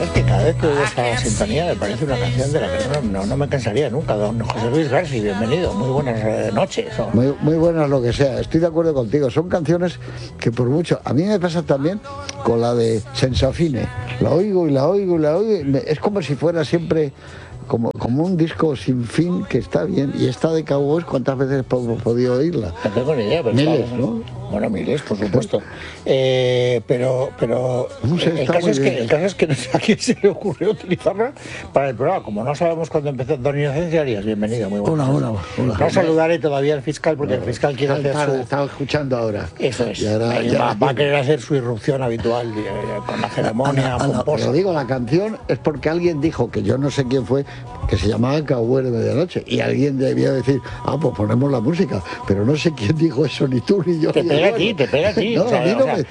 es que cada vez que oigo esta sintonía me parece una canción de la que no me cansaría nunca. Don José Luis García, bienvenido, muy buenas noches. Muy buenas lo que sea, estoy de acuerdo contigo. Son canciones que por mucho... A mí me pasa también con la de Sensafine. La oigo y la oigo y la oigo. Es como si fuera siempre... Como un disco sin fin que está bien. Y esta de Cowboys, ¿cuántas veces hemos podido oírla? No tengo ni idea, pero miles, ¿no? Bueno, miles, por supuesto. Pero el caso es que no sé a quién se le ocurrió utilizarla para el programa. Como no sabemos cuándo empezó, don Inocencio Arias, bienvenido, muy bueno. Hola. No saludaré todavía al fiscal porque el fiscal quiere hacer su... Estaba escuchando ahora. Eso es. Va a querer hacer su irrupción habitual con la ceremonia pomposa. Lo digo, la canción es porque alguien dijo, que yo no sé quién fue, que se llamaba Cowboy de Medianoche. Y alguien debía decir, pues ponemos la música. Pero no sé quién dijo eso, ni tú ni yo. Te pega a ti. No, a mí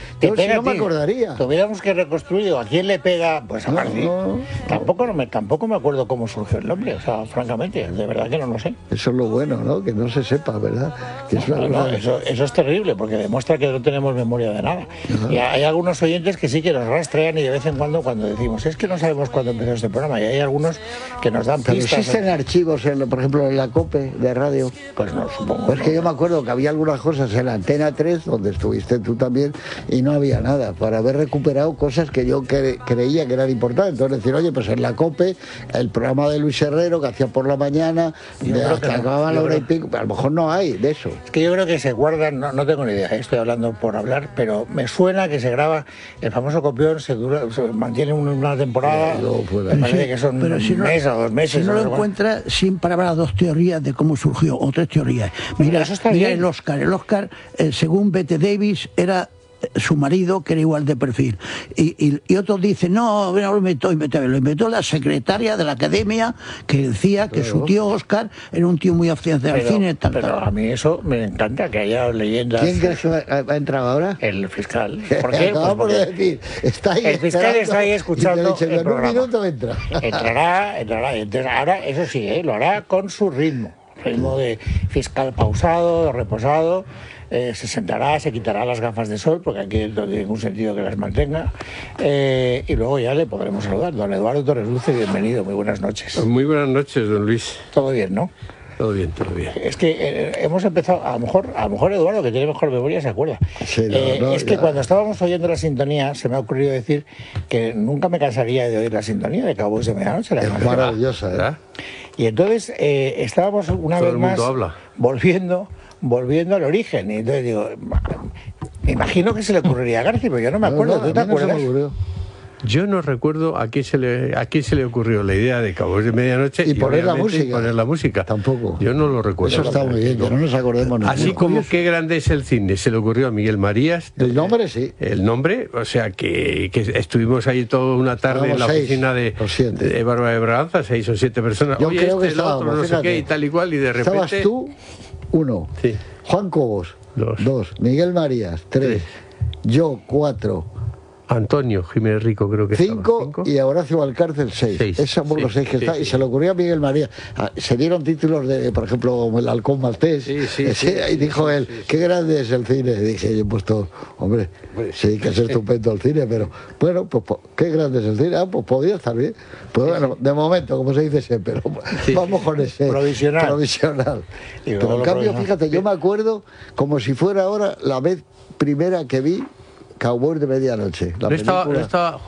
no me acordaría. Tuviéramos que reconstruir, ¿a quién le pega? Pues a Martí. No. Tampoco me acuerdo cómo surgió el nombre, o sea, francamente, de verdad que no lo sé. Eso es lo bueno, ¿no? Que no se sepa, ¿verdad? Que eso es terrible, porque demuestra que no tenemos memoria de nada. Y hay algunos oyentes que sí que nos rastrean y de vez en cuando decimos, es que no sabemos cuándo empezó este programa, y hay algunos que nos dan pistas. ¿Pero existen archivos, por ejemplo, en la COPE de radio? Pues no, supongo. Pues que yo me acuerdo que había algunas cosas en la Antena 3, donde estuviste tú también, y no había nada, para haber recuperado cosas que yo creía que eran importantes. Entonces decir, oye, pues en la COPE, el programa de Luis Herrero, que hacía por la mañana, hasta acababa la hora y pico, a lo mejor no hay de eso. Es que yo creo que se guardan, no tengo ni idea, estoy hablando por hablar, pero me suena que se graba el famoso copión, se mantiene una temporada, me parece que son un mes o 2 meses. Si no lo encuentra, siempre habrá 2 teorías de cómo surgió, o 3 teorías. Mira el Oscar, según Bette Davis, era su marido, que era igual de perfil, y otros dicen no lo inventó la secretaria de la academia, que decía que su tío Oscar era un tío muy aficionado al cine, pero a mí eso me encanta, que haya leyendas. ¿Quién crees que ha entrado ahora? El fiscal. ¿Por qué? Acabamos de decir, está ahí, el fiscal está ahí escuchando el programa. En un minuto entra. Entrará, entonces ahora eso sí, lo hará con su ritmo de fiscal pausado, reposado. Se sentará, se quitará las gafas de sol, porque aquí no tiene ningún sentido que las mantenga, y luego ya le podremos saludar. Don Eduardo Torres Luce, bienvenido, muy buenas noches. Muy buenas noches, don Luis. Todo bien, ¿no? Todo bien. Es que hemos empezado, a lo mejor Eduardo, que tiene mejor memoria, se acuerda. Sí, que cuando estábamos oyendo la sintonía, se me ha ocurrido decir que nunca me cansaría de oír la sintonía de Cowboys de Medianoche. Es maravillosa, ¿verdad? Y entonces estábamos una vez más volviendo al origen, y entonces digo, me imagino que se le ocurriría a García, pero yo no me acuerdo. ¿Tú te acuerdas? Yo no recuerdo a quién se le ocurrió la idea de Cowboys de Medianoche y poner la música. Tampoco. Yo no lo recuerdo. Eso está muy bien, que no nos acordemos. Así como qué grande es el cine, se le ocurrió a Miguel Marías. El nombre, sí. El nombre, o sea que estuvimos ahí toda una tarde en la oficina de Bárbara de Braganza, 6 o 7 personas. Yo creo que estábamos, otro, no sé qué, y tal y cual, y de repente... Estabas tú, 1. Sí. Juan Cobos, 2. Miguel Marías, 3. Yo, 4. Antonio Jiménez Rico, creo que 5 y Horacio Valcárcel, 6. Esos somos los 6 que están. Y se le ocurrió a Miguel María. Se dieron títulos de, por ejemplo, como El Halcón Maltés. Y dijo él, qué grande es el cine. Y dije, yo he puesto, hombre, sí que es estupendo el cine, pero bueno, pues qué grande es el cine. Pues podía estar bien. Pues bueno, de momento, como se dice siempre, vamos con ese provisional. Pero en cambio, fíjate, yo me acuerdo como si fuera ahora la vez primera que vi Cowboys de Medianoche. ¿No estaba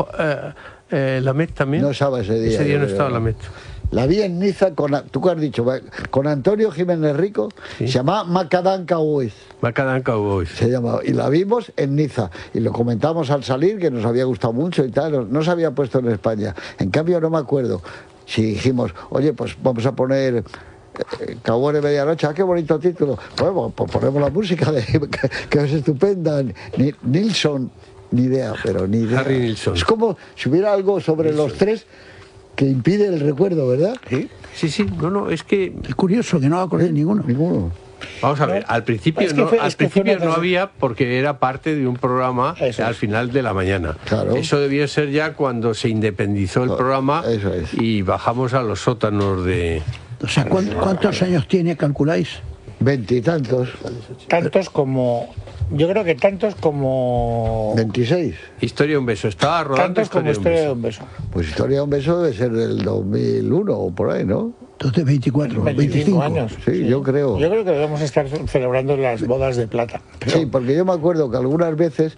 la Met también? No estaba ese día. Ese día no estaba la Met. La vi en Niza, tú que has dicho, con Antonio Jiménez Rico, se llamaba Macadam Cowboys. Macadam Cowboys. Se llamaba. Y la vimos en Niza. Y lo comentamos al salir, que nos había gustado mucho y tal. No se había puesto en España. En cambio, no me acuerdo si dijimos, oye, pues vamos a poner... Cowboys de Medianoche, qué bonito título. Bueno, pues ponemos la música que es estupenda. Nilsson, ni idea, pero ni idea. Harry Nilsson. Es como si hubiera algo sobre los 3 que impide el recuerdo, ¿verdad? Sí, no, es que... Es curioso que no acordé ninguno. Vamos a ver, al principio no había, porque era parte de un programa al final de la mañana. Claro. Eso debió ser ya cuando se independizó el programa y bajamos a los sótanos de... O sea, ¿cuántos años tiene, calculáis? 20 y tantos. Tantos como Yo creo que tantos como... 26. Historia de un beso. Estaba rodando tantos como Historia de un beso. Pues Historia de un beso debe ser del 2001 o por ahí, ¿no? Entonces 24, 25 años. Sí, yo creo. Yo creo que debemos estar celebrando las bodas de plata. Pero... Sí, porque yo me acuerdo que algunas veces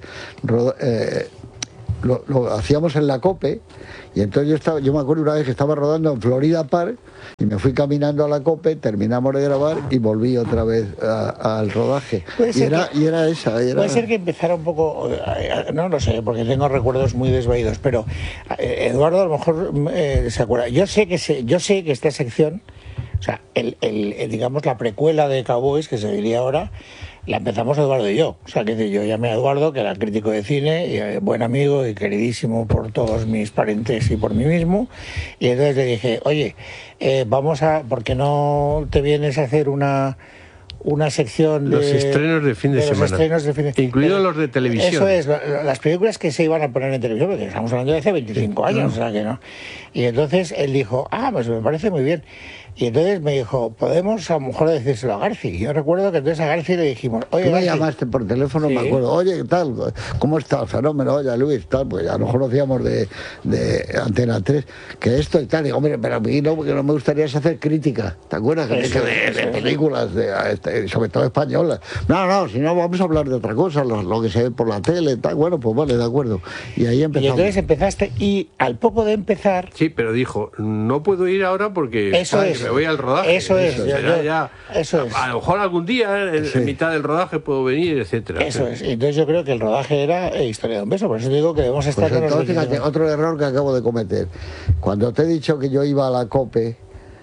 lo hacíamos en la COPE, y entonces yo me acuerdo una vez que estaba rodando en Florida Park y me fui caminando a la COPE, terminamos de grabar y volví otra vez al rodaje. Y era esa. Puede ser que empezara un poco, no lo sé, porque tengo recuerdos muy desvaídos, pero Eduardo a lo mejor se acuerda. Yo sé que esta sección, o sea, digamos la precuela de Cowboys, que se diría ahora, la empezamos Eduardo y yo. O sea, que yo llamé a Eduardo, que era crítico de cine, y buen amigo y queridísimo por todos mis parientes y por mí mismo. Y entonces le dije, oye, ¿por qué no te vienes a hacer una sección de... Los estrenos de fin de semana. Incluidos los de televisión. Eso es, las películas que se iban a poner en televisión, porque estamos hablando de hace 25 años, o sea que no. Y entonces él dijo, pues me parece muy bien. Y entonces me dijo, podemos a lo mejor decírselo a Garci. Yo recuerdo que entonces a Garci le dijimos, oye, tú me llamaste por teléfono, ¿sí? Me acuerdo, oye, ¿qué tal? ¿Cómo estás? Fenómeno, oye, Luis, tal, pues ya nos conocíamos de Antena 3, que esto y tal. Digo, hombre, pero a mí no, porque no me gustaría hacer crítica, ¿te acuerdas? De películas, sobre todo españolas. No, si no vamos a hablar de otra cosa, lo que se ve por la tele, tal. Bueno, pues vale, de acuerdo. Y ahí empezamos. Y entonces empezaste, y al poco de empezar... Sí, pero dijo, no puedo ir ahora porque... Eso es. Me voy al rodaje. Eso es. Eso es. A lo mejor algún día, en mitad del rodaje, puedo venir, etcétera. Eso es. Entonces yo creo que el rodaje era Historia de un beso. Por eso digo que debemos estar... Pues entonces, fíjate, otro error que acabo de cometer. Cuando te he dicho que yo iba a la COPE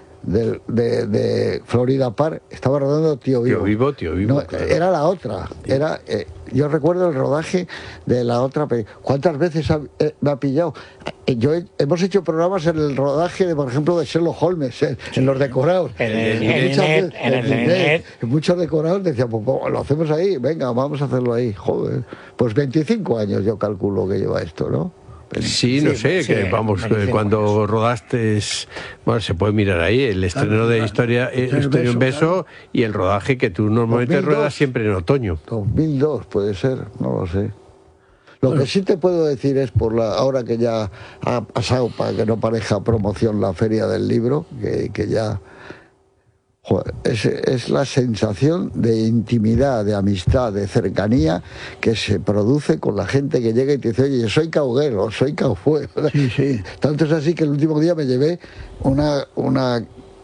de Florida Park, estaba rodando Tío Vivo. Tío Vivo. No, claro. Era la otra. Era... yo recuerdo el rodaje de la otra película. ¿Cuántas veces me ha pillado? Hemos hecho programas en el rodaje, por ejemplo, de Sherlock Holmes, en los decorados. En muchos decorados decían, pues lo hacemos ahí, venga, vamos a hacerlo ahí. Joder, pues 25 años yo calculo que lleva esto, ¿no? Sí, no sé, que vamos, cuando rodaste, bueno, se puede mirar ahí el estreno de Historia de un beso y el rodaje que tú normalmente 2002, ruedas siempre en otoño. 2002 puede ser, no lo sé. Lo que sí te puedo decir es, ahora que ya ha pasado, para que no parezca promoción, la Feria del Libro, que ya... Joder, es la sensación de intimidad, de amistad, de cercanía que se produce con la gente que llega y te dice, oye, soy cauguero, soy cowboy. Sí. Tanto es así que el último día me llevé una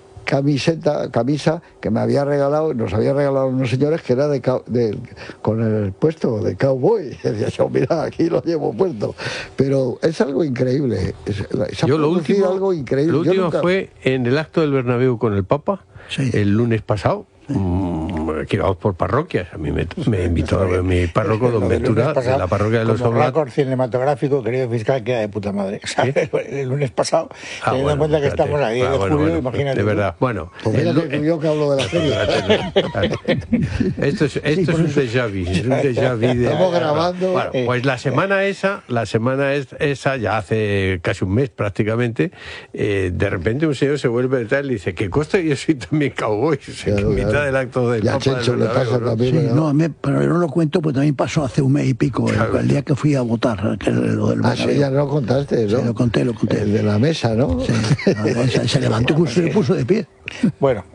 camisa que me había regalado, nos había regalado unos señores, que era con el puesto de cowboy. Y decía yo, mira, aquí lo llevo puesto. Pero es algo increíble. Lo último fue en el acto del Bernabéu con el Papa, el lunes pasado. Que vamos por parroquias. A mí me invitó mi párroco, don Ventura, de la parroquia de los Oblatos. Como récord cinematográfico, querido fiscal, queda de puta madre. ¿Sabes? El lunes pasado, teniendo en cuenta que estamos a 10 de julio, imagínate. De verdad. Bueno, yo que hablo de la feria. Esto es un déjà vu. Es un déjà vu de... Estamos grabando. Bueno, pues la semana esa, ya hace casi un mes prácticamente, de repente un señor se vuelve a tal y dice, ¿qué costa? Yo soy también cowboy. Claro. Del acto del Papa Chencho le pasa también, sí, no, pero yo no lo cuento, pues también pasó hace un mes y pico, claro. El día que fui a votar, que lo del sí, ya lo contaste, ¿no? Sí, lo conté. El de la mesa, ¿no? Sí, se levantó y se puso de pie. Bueno,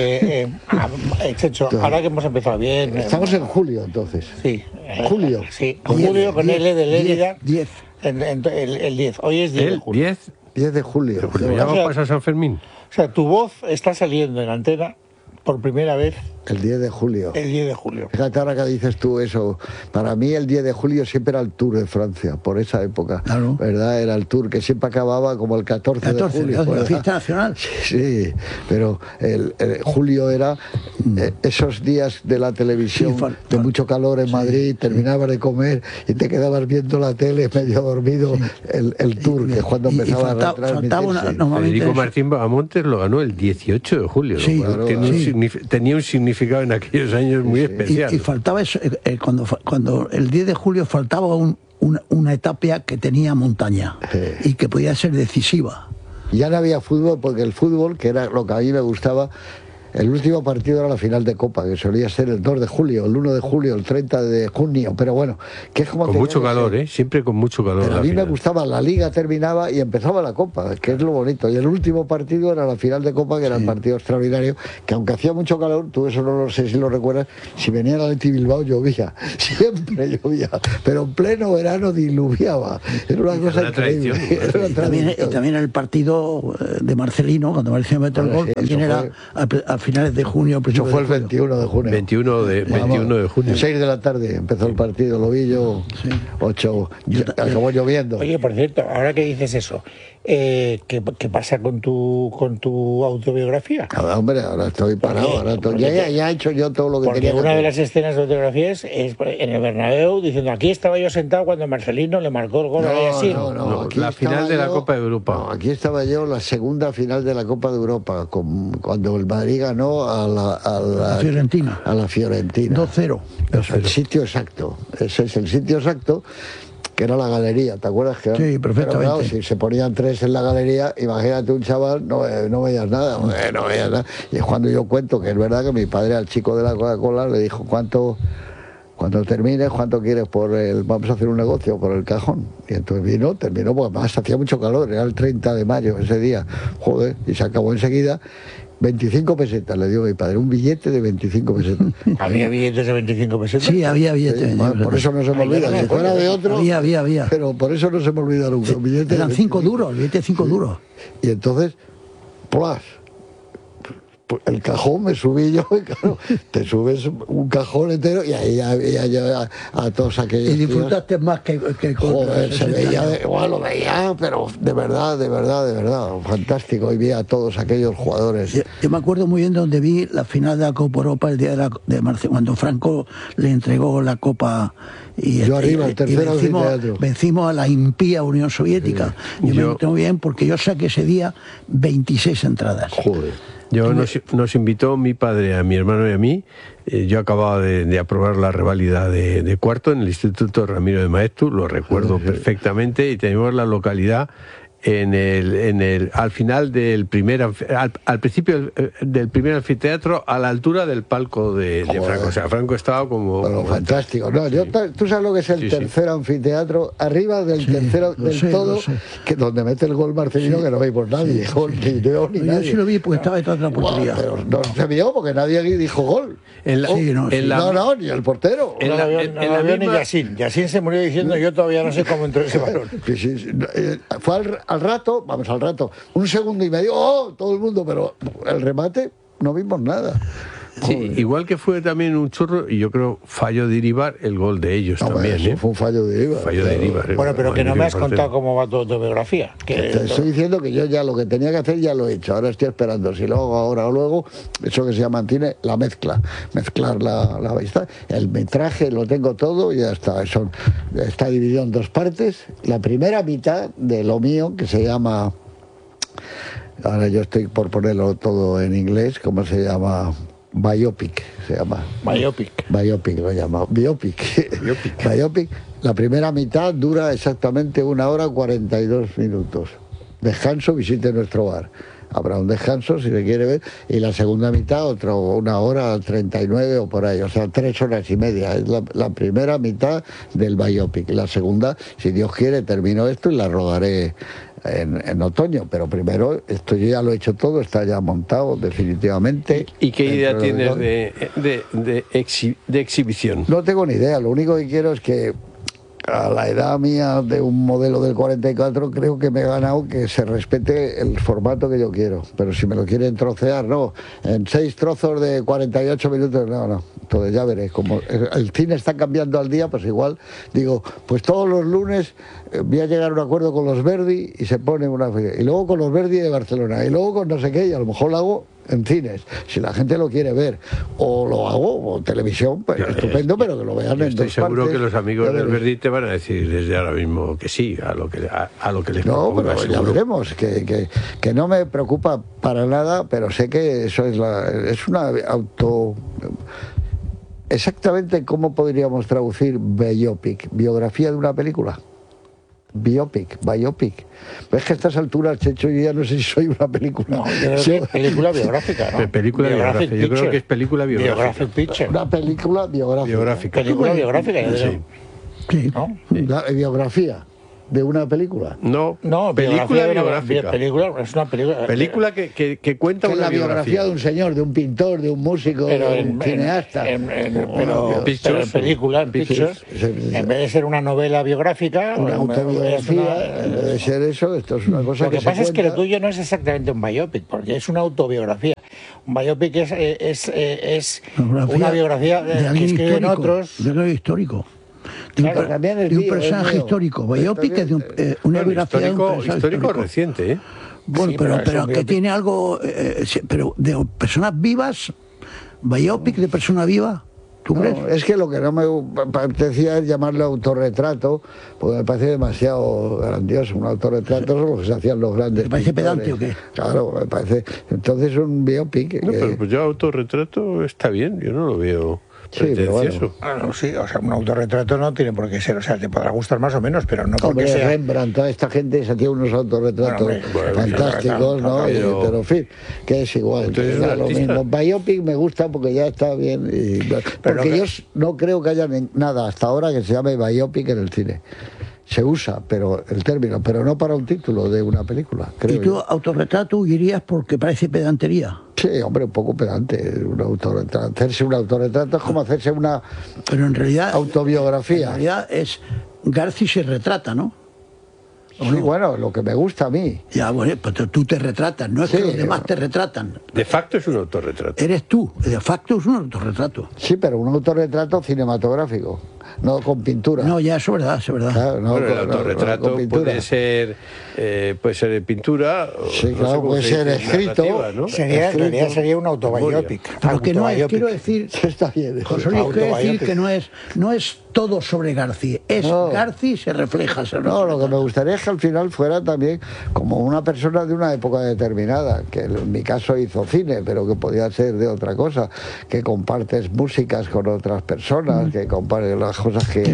Chencho, ahora que hemos empezado bien... Estamos en julio, entonces. Sí. Julio. Sí, julio con L de Lérida. 10. El 10. Hoy es 10 de julio. 10 de julio. Ya va a pasar San Fermín. O sea, tu voz está saliendo en la antena por primera vez. El 10 de julio. El 10 de julio. Fíjate ahora que dices tú eso. Para mí el 10 de julio siempre era el Tour de Francia, por esa época. Claro. ¿Verdad? Era el Tour que siempre acababa como el 14 de julio. La fiesta nacional. Sí, pero el julio era esos días de la televisión, de mucho calor en Madrid, terminabas de comer y te quedabas viendo la tele medio dormido, el Tour, que es cuando empezaba a retransmitirse. Federico Martín Bahamontes lo ganó el 18 de julio. Sí, claro, tenía un significado en aquellos años muy especial. Y faltaba eso, cuando el 10 de julio faltaba una etapa que tenía montaña y que podía ser decisiva. Ya no había fútbol, porque el fútbol, que era lo que a mí me gustaba, El último partido era la final de Copa, que solía ser el 2 de julio, el 1 de julio, el 30 de junio, pero bueno, que es como... Con mucho calor, siempre con mucho calor. Pero a mí me gustaba, la Liga terminaba y empezaba la Copa, que es lo bonito, y el último partido era la final de Copa, que era el partido extraordinario, que aunque hacía mucho calor, tú eso no lo sé si lo recuerdas, si venía el Athletic Bilbao llovía, siempre llovía, pero en pleno verano diluviaba, era una cosa increíble. Y también el partido de Marcelino, cuando Marcelino metió el gol, también era a finales de junio. Eso fue el 21 de junio. 21 de junio. 6 de la tarde empezó el partido, lo vi yo, 8, acabó lloviendo. Oye, por cierto, ahora que dices eso, ¿qué pasa con tu autobiografía? Nada, hombre, ahora estoy parado, ya he hecho yo todo lo que porque tenía que hacer. Una de las escenas de autobiografía es en el Bernabéu diciendo, aquí estaba yo sentado cuando Marcelino le marcó el gol a Yassin. No, la final de la Copa de Europa. No, aquí estaba yo, la segunda final de la Copa de Europa, cuando el Madrid ganó a la Fiorentina. A la Fiorentina. 2-0. El sitio exacto. Ese es el sitio exacto, que era la galería, ¿te acuerdas? Sí, perfectamente. Pero claro, si se ponían 3 en la galería, imagínate un chaval, no veías nada, no veías nada. Y es cuando yo cuento que es verdad que mi padre al chico de la Coca-Cola le dijo, cuando termines, ¿cuánto quieres vamos a hacer un negocio por el cajón? Y entonces terminó, porque además hacía mucho calor, era el 30 de mayo ese día, joder, y se acabó enseguida. 25 pesetas le dio mi padre, un billete de 25 pesetas. ¿Había billetes de 25 pesetas? Sí, había billetes. Sí, por eso no se me olvida. Si fuera de otro, había. Pero por eso no se me olvida nunca. Eran 5 duros, el billete de 5 duros. Y entonces, ¡plas! El cajón me subí yo, y claro, te subes un cajón entero y ahí había a todos aquellos. Y disfrutaste más que joder, se veía, lo veía, pero de verdad, fantástico. Y vi a todos aquellos jugadores. Yo me acuerdo muy bien de donde vi la final de la Copa Europa el día de marzo, cuando Franco le entregó la Copa. Yo arriba, el tercero vencimos a la impía Unión Soviética. Yo me encontré muy bien porque yo saqué ese día 26 entradas. Joder. Nos invitó mi padre, a mi hermano y a mí. Yo acababa de aprobar la reválida de cuarto en el Instituto Ramiro de Maeztu, lo recuerdo perfectamente, y tenemos la localidad al final del al principio del primer anfiteatro, a la altura del palco de Franco. O sea, Franco estaba como... Bueno, fantástico. No, tú sabes lo que es el tercer anfiteatro, arriba del tercero del todo, que donde mete el gol Marcelino, que no veis nadie, ni yo ni nadie. Yo sí lo vi porque estaba detrás de la portería. Pero no se vio porque nadie dijo gol. No, ni el portero. Ni Yassin. Yassin se murió diciendo, yo todavía no sé cómo entró ese balón. Fue al rato, un segundo y medio, todo el mundo, pero el remate no vimos nada. Sí, igual que fue también un churro, y yo creo fallo de Iríbar, el gol de ellos también. Fue un fallo de Iríbar. Bueno, pero que no me has contado cómo va tu autobiografía. Te estoy diciendo que yo ya lo que tenía que hacer ya lo he hecho. Ahora estoy esperando si lo hago ahora o luego, eso que se mantiene la mezclar el metraje, lo tengo todo y ya está. Está dividido en 2 partes. La primera mitad de lo mío, que se llama, ahora yo estoy por ponerlo todo en inglés, ¿cómo se llama? Biopic se llama. Biopic lo llama. Biopic. La primera mitad dura exactamente 1 hora 42 minutos. Descanso, visite nuestro bar. Habrá un descanso si se quiere ver. Y la segunda mitad, 1 hora 39 o por ahí. O sea, 3 horas y media. Es la primera mitad del biopic. La segunda, si Dios quiere, termino esto y la rodaré en otoño, pero primero esto yo ya lo he hecho todo, está ya montado definitivamente. ¿Y qué idea tienes de exhibición? No tengo ni idea, lo único que quiero es que a la edad mía de un modelo del 44 creo que me he ganado que se respete el formato que yo quiero, pero si me lo quieren trocear, no, en 6 trozos de 48 minutos, no, entonces ya veréis, como el cine está cambiando al día, pues igual digo, pues todos los lunes voy a llegar a un acuerdo con los Verdi y se pone una, y luego con los Verdi de Barcelona, y luego con no sé qué, y a lo mejor lo hago en cines, si la gente lo quiere ver, o lo hago o televisión, pues estupendo, pero que lo vean en 2 partes. Estoy seguro que los amigos del Verdi te van a decir desde ahora mismo que sí, a lo que les proponga. No, pero ya veremos, que no me preocupa para nada, pero sé que eso es una exactamente cómo podríamos traducir biopic, biografía de una película. Biopic. Ves que a estas alturas, Checho, yo ya no sé si soy una película. No, yo creo que película biográfica, ¿no? Película biográfica. Yo creo que es película biográfica. Biographic picture. Una película biográfica. Película biográfica, yo sí. Sí. ¿no? La biografía de una película. No, película biográfica. Es una película. Película que cuenta que una la biografía de un señor, de un pintor, de un músico, de un cineasta. Pero en película, en Pictures, en vez de ser una novela biográfica, una autobiografía, en vez de ser eso, esto es una cosa lo que pasa es que lo tuyo no es exactamente un biopic, porque es una autobiografía. Un biopic es una biografía que escriben otros. De algo histórico. Claro, de un personaje histórico. Biopic es de una biografía de un personaje histórico reciente, ¿eh? Bueno, sí, pero que tiene algo, pero de personas vivas, biopic de persona viva. ¿Tú crees? Es que lo que no me apetecía es llamarlo autorretrato, porque me parece demasiado grandioso. Un autorretrato es lo que se hacían los grandes. ¿Te parece pedante o qué? Claro, me parece. Entonces un biopic. No, pero pues yo autorretrato está bien, yo no lo veo. Sí, pero bueno. Sí, o sea, un autorretrato no tiene por qué ser, o sea, te podrá gustar más o menos, pero no porque sea... Rembrandt, toda esta gente se hacía unos autorretratos fantásticos, ¿no? Pero en fin, que es igual. Entonces, es lo mismo. Biopic me gusta porque ya está bien. Porque yo no creo que haya nada hasta ahora que se llame biopic en el cine. Se usa, pero el término, pero no para un título de una película, creo. ¿Y tú autorretrato irías porque parece pedantería? Sí, hombre, un poco pedante. Un autorretrato. Hacerse un autorretrato es como hacerse una pero en realidad, autobiografía. En realidad es Garci se retrata, ¿no? Sí, no? Bueno, lo que me gusta a mí. Ya, bueno, pero tú te retratas, no es que los demás te retratan. De facto es un autorretrato. Eres tú, de facto es un autorretrato. Sí, pero un autorretrato cinematográfico, no con pintura. No, ya eso es verdad, es verdad. Claro, bueno, el autorretrato puede ser de pintura. Sí, claro, puede ser escrito. ¿no? Sería un autobiopic. Pero que no es, quiero decir, está bien. José Luis, quiero decir que no es todo sobre Garci, es Garci se refleja. No, lo que me gustaría es que al final fuera también como una persona de una época determinada, que en mi caso hizo cine, pero que podía ser de otra cosa, que compartes músicas con otras personas, que compartes las cosas que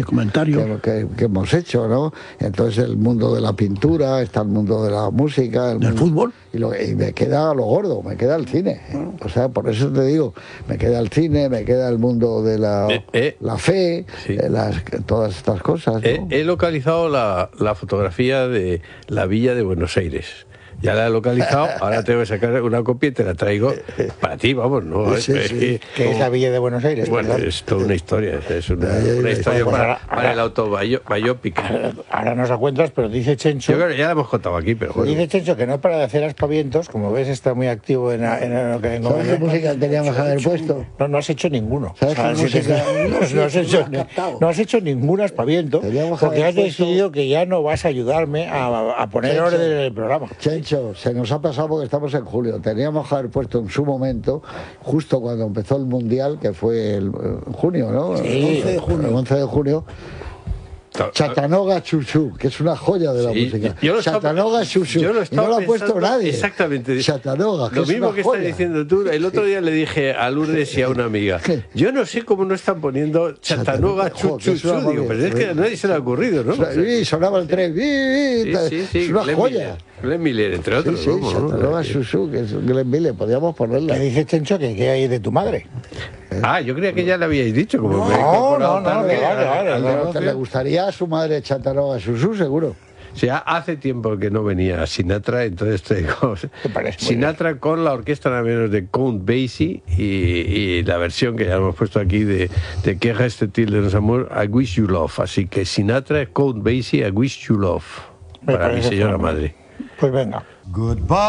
hemos hecho, ¿no? Entonces el mundo de la pintura, está el mundo de la música, el fútbol. Y me queda lo gordo, me queda el cine. O sea, por eso te digo, me queda el cine, me queda el mundo de la fe, sí. Todas estas cosas, ¿no? He localizado la fotografía de la villa de Buenos Aires. Ya la he localizado, ahora tengo que sacar una copia y te la traigo para ti, vamos, ¿no? ¿Qué es la Villa de Buenos Aires? Bueno, ¿verdad? Es toda una historia, es una historia para el autobiopic. Ahora nos la cuentas, pero dice Chencho... Yo creo que ya la hemos contado aquí, pero bueno. Dice Chencho que no para de hacer aspavientos, como ves está muy activo en lo que... ¿Sabes qué música teníamos que haber puesto? No has hecho ninguno. ¿Sabes qué música? No has hecho ningún aspaviento, porque has decidido que ya no vas a ayudarme a poner orden en el programa. Chencho, se nos ha pasado porque estamos en julio. Teníamos que haber puesto en su momento, justo cuando empezó el Mundial, que fue en junio, ¿no? Sí, el 11 de junio. Chattanooga Choo, que es una joya de la música. Chattanooga Choo, no lo ha puesto nadie. Exactamente. Chattanooga, lo mismo que estás diciendo tú. El otro día le dije a Lourdes y a una amiga, yo no sé cómo no están poniendo Chattanooga Choo. Digo, pero es que a nadie se le ha ocurrido, ¿no? Sí, sonaba el tren. Es una joya. Glenn Miller, entre otros. Sí, Chattanooga Choo, que es Glenn Miller, podríamos ponerla. ¿Qué dice Chencho que hay de tu madre? Yo creía que ya le habíais dicho. Como no, le gustaría a su madre Chattanooga Choo, seguro. O sea, hace tiempo que no venía Sinatra, entonces te digo, Sinatra con la orquesta nada menos de Count Basie y la versión que ya hemos puesto aquí de Que reste-t-il de nos amor, I Wish You Love. Así que Sinatra, Count Basie, I Wish You Love. Para mi señora madre. Pues venga. Goodbye.